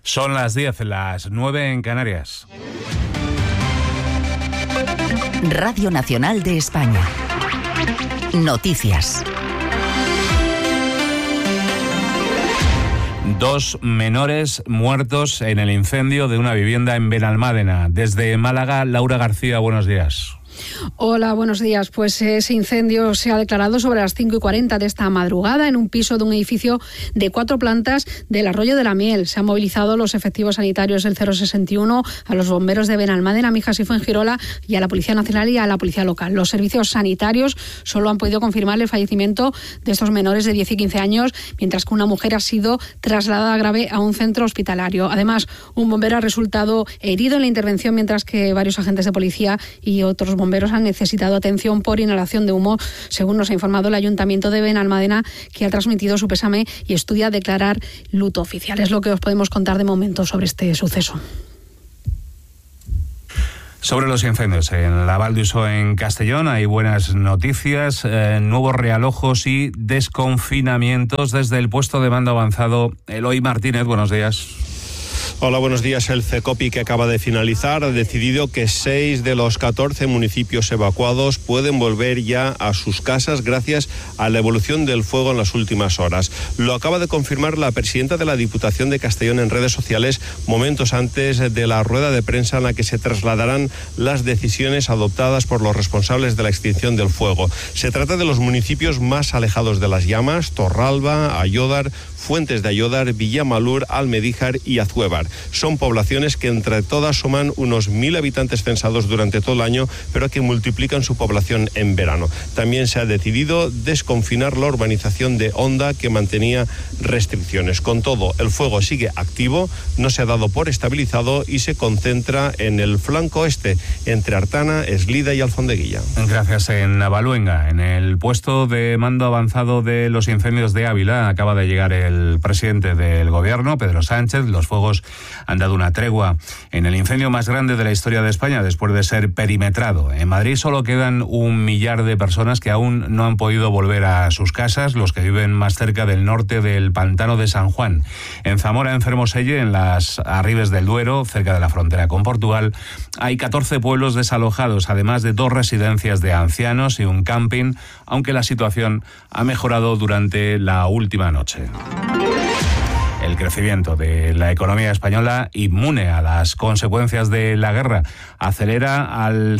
Son las 10, las 9 en Canarias. Radio Nacional de España. Noticias. 2 menores muertos en el incendio de una vivienda en Benalmádena. Desde Málaga, Laura García, buenos días. Hola, buenos días. Pues ese incendio se ha declarado sobre las 5:40 de esta madrugada en un piso de un edificio de 4 plantas del Arroyo de la Miel. Se han movilizado los efectivos sanitarios del 061, a los bomberos de Benalmádena, Mijas y Fuengirola y a la Policía Nacional y a la Policía Local. Los servicios sanitarios solo han podido confirmar el fallecimiento de estos menores de 10 y 15 años, mientras que una mujer ha sido trasladada grave a un centro hospitalario. Además, un bombero ha resultado herido en la intervención, mientras que varios agentes de policía y otros bomberos han necesitado atención por inhalación de humo, según nos ha informado el Ayuntamiento de Benalmádena, que ha transmitido su pésame y estudia declarar luto oficial. Es lo que os podemos contar de momento sobre este suceso. Sobre los incendios en la Val d'Uixó, en Castellón, hay buenas noticias, nuevos realojos y desconfinamientos desde el puesto de mando avanzado. Eloy Martínez, buenos días. Hola, buenos días. El CECOPI, que acaba de finalizar, ha decidido que 6 de los 14 municipios evacuados pueden volver ya a sus casas gracias a la evolución del fuego en las últimas horas. Lo acaba de confirmar la presidenta de la Diputación de Castellón en redes sociales momentos antes de la rueda de prensa en la que se trasladarán las decisiones adoptadas por los responsables de la extinción del fuego. Se trata de los municipios más alejados de las llamas: Torralba, Ayódar, Fuentes de Ayódar, Villamalur, Almedíjar y Azuévar. Son poblaciones que entre todas suman unos 1.000 habitantes censados durante todo el año, pero que multiplican su población en verano. También se ha decidido desconfinar la urbanización de Honda, que mantenía restricciones. Con todo, el fuego sigue activo, no se ha dado por estabilizado y se concentra en el flanco este, entre Artana, Eslida y Alfondeguilla. Gracias. En Navaluenga, en el puesto de mando avanzado de los incendios de Ávila, acaba de llegar el presidente del gobierno, Pedro Sánchez. Los fuegos han dado una tregua en el incendio más grande de la historia de España, después de ser perimetrado. En Madrid solo quedan 1 millar de personas que aún no han podido volver a sus casas, los que viven más cerca del norte del pantano de San Juan. En Zamora, en Fermoselle, en las Arribes del Duero, cerca de la frontera con Portugal, hay 14 pueblos desalojados, además de 2 residencias de ancianos y un camping, aunque la situación ha mejorado durante la última noche. El crecimiento de la economía española, inmune a las consecuencias de la guerra, acelera al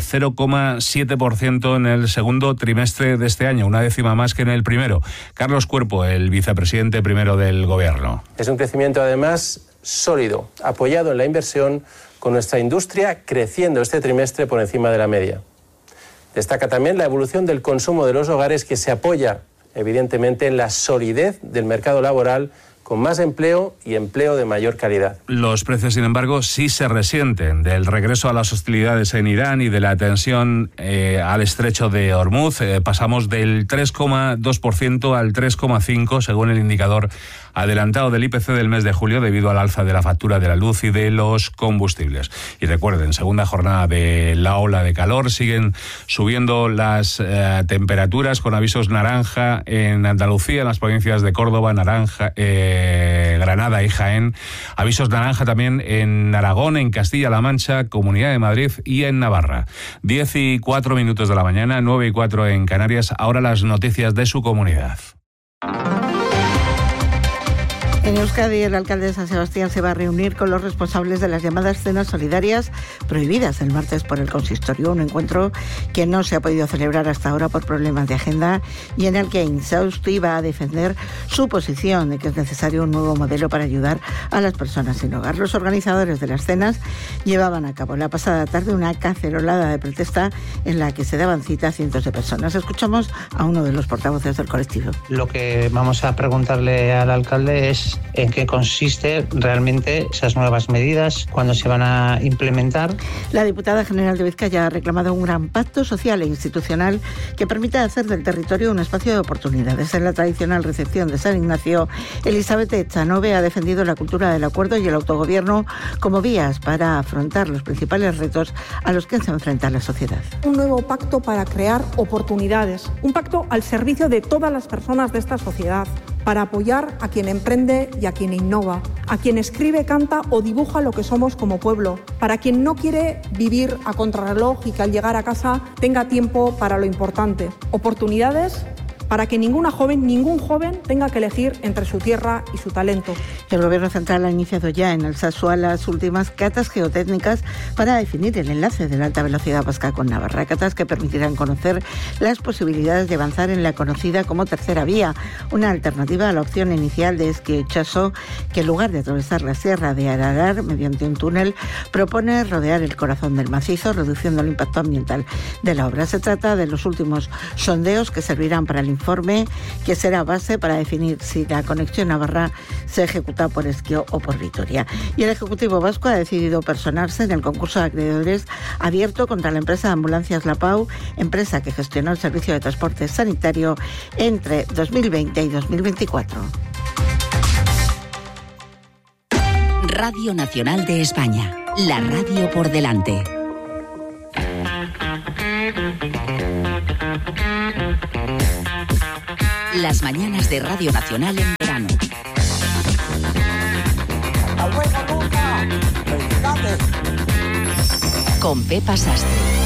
0,7% en el segundo trimestre de este año, una décima más que en el primero. Carlos Cuerpo, el vicepresidente primero del Gobierno. Es un crecimiento además sólido, apoyado en la inversión, con nuestra industria creciendo este trimestre por encima de la media. Destaca también la evolución del consumo de los hogares, que se apoya evidentemente en la solidez del mercado laboral, con más empleo y empleo de mayor calidad. Los precios, sin embargo, sí se resienten del regreso a las hostilidades en Irán y de la tensión al estrecho de Hormuz. Pasamos del 3,2% al 3,5%, según el indicador adelantado del IPC del mes de julio, debido al alza de la factura de la luz y de los combustibles. Y recuerden, segunda jornada de la ola de calor, siguen subiendo las temperaturas, con avisos naranja en Andalucía, en las provincias de Córdoba, Granada y Jaén. Avisos naranja también en Aragón, en Castilla-La Mancha, Comunidad de Madrid y en Navarra. 10:04 de la mañana, 9:04 en Canarias. Ahora las noticias de su comunidad. En Euskadi, el alcalde de San Sebastián se va a reunir con los responsables de las llamadas cenas solidarias prohibidas el martes por el consistorio, un encuentro que no se ha podido celebrar hasta ahora por problemas de agenda y en el que Insausti va a defender su posición de que es necesario un nuevo modelo para ayudar a las personas sin hogar. Los organizadores de las cenas llevaban a cabo la pasada tarde una cacerolada de protesta en la que se daban cita a cientos de personas. Escuchamos a uno de los portavoces del colectivo. Lo que vamos a preguntarle al alcalde es en qué consiste realmente esas nuevas medidas, cuándo se van a implementar. La diputada general de Vizcaya ha reclamado un gran pacto social e institucional que permita hacer del territorio un espacio de oportunidades. En la tradicional recepción de San Ignacio, Elizabeth Echanove ha defendido la cultura del acuerdo y el autogobierno como vías para afrontar los principales retos a los que se enfrenta la sociedad. Un nuevo pacto para crear oportunidades, un pacto al servicio de todas las personas de esta sociedad, para apoyar a quien emprende y a quien innova, a quien escribe, canta o dibuja lo que somos como pueblo, para quien no quiere vivir a contrarreloj y que al llegar a casa tenga tiempo para lo importante, oportunidades para que ningún joven tenga que elegir entre su tierra y su talento. El Gobierno central ha iniciado ya en Alsasua las últimas catas geotécnicas para definir el enlace de la alta velocidad vasca con Navarra, catas que permitirán conocer las posibilidades de avanzar en la conocida como tercera vía, una alternativa a la opción inicial de Esquio-Itxaso, que en lugar de atravesar la sierra de Ararar mediante un túnel, propone rodear el corazón del macizo, reduciendo el impacto ambiental de la obra. Se trata de los últimos sondeos que servirán para el informe que será base para definir si la conexión Navarra se ejecuta por Esquio o por Vitoria. Y el Ejecutivo vasco ha decidido personarse en el concurso de acreedores abierto contra la empresa de ambulancias La Pau, empresa que gestionó el servicio de transporte sanitario entre 2020 y 2024. Radio Nacional de España, la radio por delante. Las mañanas de Radio Nacional en verano. Con Pepa Sastre.